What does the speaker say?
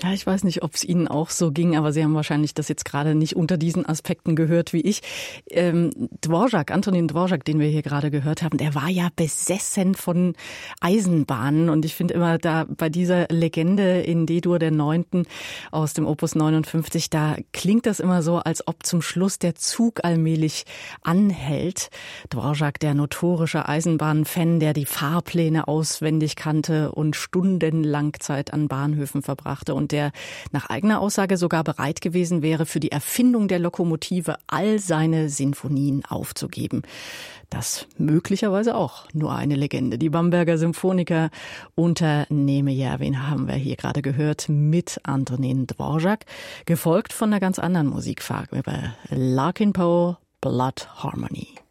Ja, ich weiß nicht, ob es Ihnen auch so ging, aber Sie haben wahrscheinlich das jetzt gerade nicht unter diesen Aspekten gehört wie ich. Dvorak, Antonín Dvorak, den wir hier gerade gehört haben, der war ja besessen von Eisenbahnen. Und ich finde immer da bei dieser Legende in D-Dur der 9. aus dem Opus 59, da klingt das immer so, als ob zum Schluss der Zug allmählich anhält. Dvorak, der notorische Eisenbahnfan, der die Fahrpläne auswendig kannte und stundenlang Zeit an Bahnhöfen verbrachte und der nach eigener Aussage sogar bereit gewesen wäre, für die Erfindung der Lokomotive all seine Sinfonien aufzugeben. Das möglicherweise auch nur eine Legende. Die Bamberger Symphoniker unter Nemejerwin haben wir hier gerade gehört mit Antonín Dvorak, gefolgt von einer ganz anderen Musikfarbe über Larkin Poe, Blood Harmony.